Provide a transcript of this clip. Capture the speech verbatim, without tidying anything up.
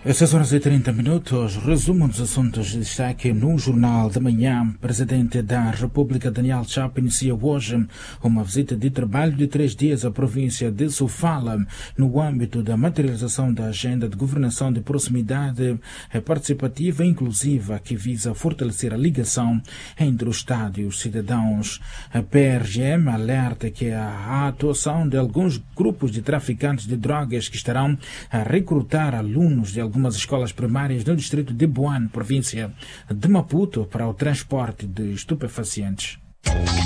Às seis horas e trinta minutos, resumo dos assuntos de destaque no Jornal da Manhã. Presidente da República, Daniel Chapo, inicia hoje uma visita de trabalho de três dias à província de Sofala, no âmbito da materialização da agenda de governação de proximidade participativa e inclusiva, que visa fortalecer a ligação entre o Estado e os cidadãos. A P R G M alerta que a atuação de alguns grupos de traficantes de drogas que estarão a recrutar alunos de algumas escolas primárias no distrito de Boane, província de Maputo, para o transporte de estupefacientes.